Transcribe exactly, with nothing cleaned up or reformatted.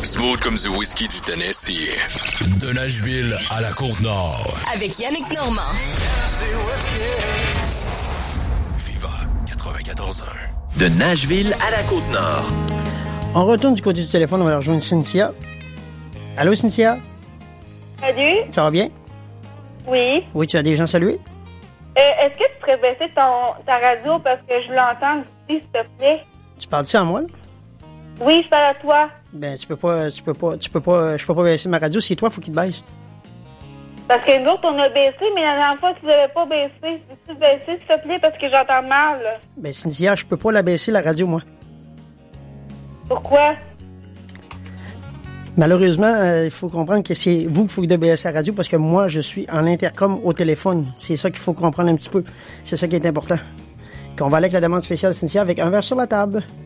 Smooth comme du whisky du Tennessee. De Nashville à la Côte-Nord. Avec Yannick Normand. Viva quatre-vingt-quatorze un. De Nashville à la Côte-Nord. On retourne du côté du téléphone, on va rejoindre Cynthia. Allô, Cynthia? Salut. Ça va bien? Oui. Oui, tu as des gens salués? Euh, est-ce que tu pourrais baisser ton, ta radio parce que je l'entends d'ici, s'il te plaît? Tu parles-tu à moi, là? Oui, je parle à toi. Ben, tu peux pas, tu peux pas, tu peux pas, je peux pas baisser ma radio. C'est toi, faut qu'il te baisse. Parce que nous autres, on a baissé, mais la dernière fois, tu l'avais pas baissé. Peux-tu baisser, s'il te plaît, parce que j'entends mal, là? Ben, Cynthia, je peux pas la baisser, la radio, moi. Pourquoi? Malheureusement, euh, il faut comprendre que c'est vous qu'il faut de baisser la radio parce que moi, je suis en intercom au téléphone. C'est ça qu'il faut comprendre un petit peu. C'est ça qui est important. Qu'on va aller avec la demande spéciale, Cynthia, avec un verre sur la table.